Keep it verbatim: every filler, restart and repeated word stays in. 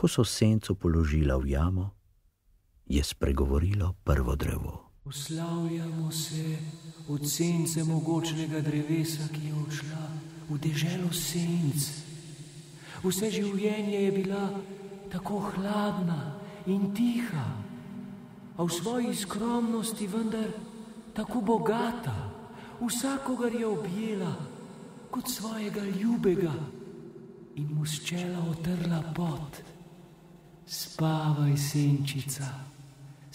Ko so senco položila v jamo, je spregovorilo prvo drevo. Poslavljamo se od sence mogočnega drevesa, ki je odšla v deželo senc. Vse življenje je bila tako hladna in tiha, a v svoji skromnosti vendar tako bogata. Vsakogar je objela kot svojega ljubega in mu s čela otrla pot. Spavaj, senčica.